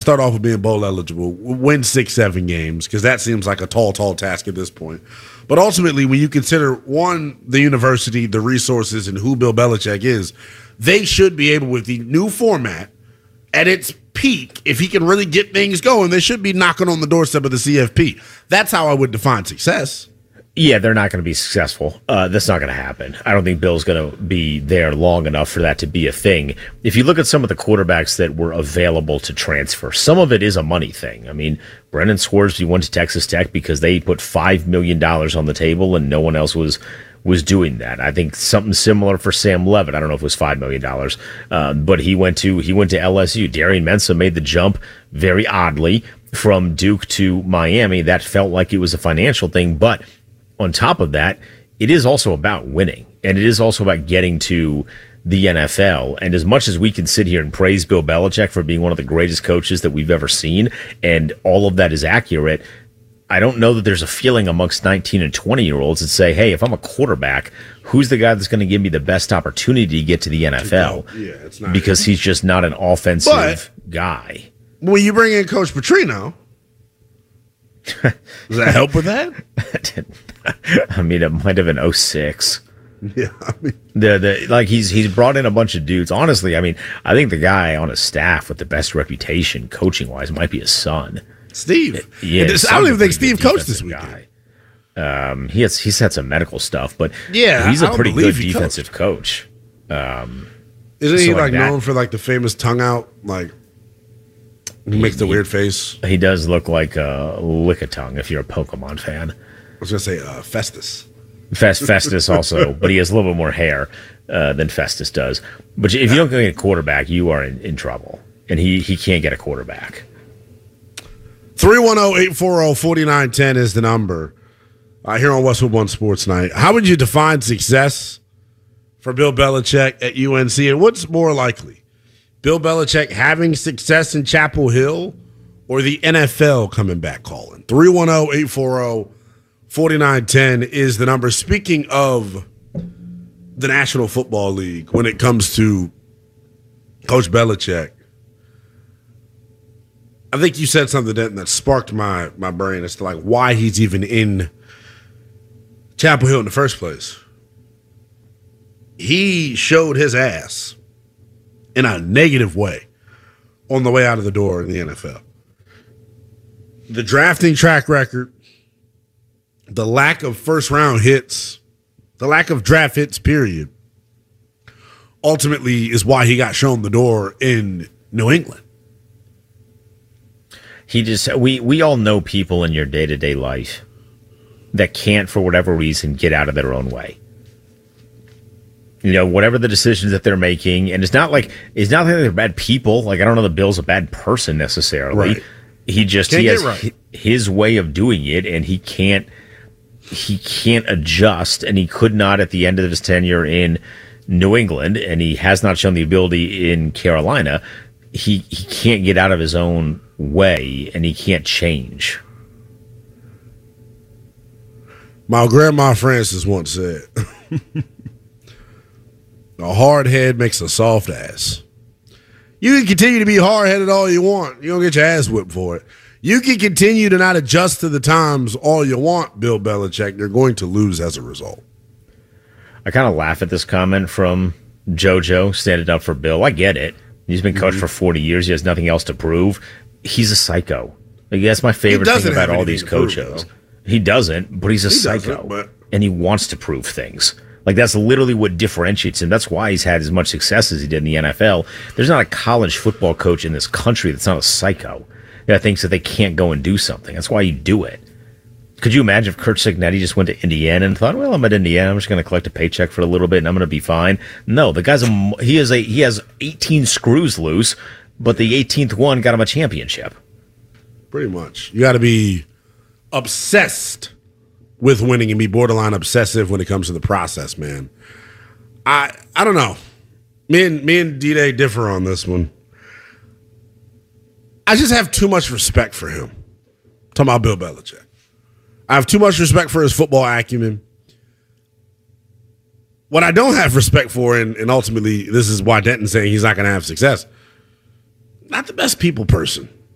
start off with being bowl eligible, win 6-7 games, because that seems like a tall task at this point. But ultimately, when you consider, one, the university, the resources, and who Bill Belichick is, they should be able, with the new format, at its peak, if he can really get things going, they should be knocking on the doorstep of the CFP. That's how I would define success. Yeah, they're not going to be successful. That's not going to happen. I don't think Bill's going to be there long enough for that to be a thing. If you look at some of the quarterbacks that were available to transfer, some of it is a money thing. I mean, Brennan Scoresby went to Texas Tech because they put $5 million on the table and no one else was doing that. I think something similar for Sam Levitt. I don't know if it was $5 million, but he went to LSU. Darian Mensah made the jump very oddly from Duke to Miami. That felt like it was a financial thing, but on top of that, it is also about winning, and it is also about getting to the NFL. And as much as we can sit here and praise Bill Belichick for being one of the greatest coaches that we've ever seen, and all of that is accurate, I don't know that there's a feeling amongst 19 and 20-year-olds that say, hey, if I'm a quarterback, who's the guy that's going to give me the best opportunity to get to the NFL? Yeah, it's not because he's just not an offensive guy. When you bring in Coach Petrino, does that help with that? I mean, it might have been 06. Yeah, I mean, like he's brought in a bunch of dudes. Honestly, I mean, I think the guy on his staff with the best reputation, coaching wise, might be his son, Steve. Yeah, I don't even think Steve coached this weekend. He's had some medical stuff, but yeah, he's a pretty good defensive coach. Isn't he like known for like the famous tongue out, like? He makes the weird face. He does look like a Lick-a-Tongue if you're a Pokemon fan. I was going to say Festus. Festus also, but he has a little bit more hair than Festus does. But if you don't get a quarterback, you are in trouble. And he can't get a quarterback. 310-840-4910 is the number here on Westwood One Sports Night. How would you define success for Bill Belichick at UNC? And what's more likely? Bill Belichick having success in Chapel Hill or the NFL coming back calling? 310-840-4910 is the number. Speaking of the National Football League, when it comes to Coach Belichick, I think you said something that sparked my brain as to like why he's even in Chapel Hill in the first place. He showed his ass in a negative way on the way out of the door in the NFL. The drafting track record, the lack of first-round hits, the lack of draft hits, period, ultimately is why he got shown the door in New England. We all know people in your day-to-day life that can't, for whatever reason, get out of their own way. You know, whatever the decisions that they're making, and it's not like they're bad people. Like, I don't know the Bill's a bad person necessarily. Right. He has his way of doing it, and he can't adjust, and he could not at the end of his tenure in New England, and he has not shown the ability in Carolina. He can't get out of his own way, and he can't change. My grandma Francis once said, a hard head makes a soft ass. You can continue to be hard-headed all you want. You don't get your ass whipped for it. You can continue to not adjust to the times all you want, Bill Belichick. You're going to lose as a result. I kind of laugh at this comment from JoJo standing up for Bill. I get it. He's been coached for 40 years. He has nothing else to prove. He's a psycho. Like, that's my favorite thing about all these coaches. He doesn't, but he's a psycho. And he wants to prove things. Like, that's literally what differentiates him. That's why he's had as much success as he did in the NFL. There's not a college football coach in this country that's not a psycho that thinks that they can't go and do something. That's why you do it. Could you imagine if Curt Cignetti just went to Indiana and thought, well, I'm at Indiana, I'm just going to collect a paycheck for a little bit and I'm going to be fine? No, the guy's he has 18 screws loose, but the 18th one got him a championship. Pretty much. You got to be obsessed with winning and be borderline obsessive when it comes to the process, man. I don't know. Me and D-Day differ on this one. I just have too much respect for him. I'm talking about Bill Belichick. I have too much respect for his football acumen. What I don't have respect for, and ultimately this is why Denton's saying he's not going to have success, not the best people person.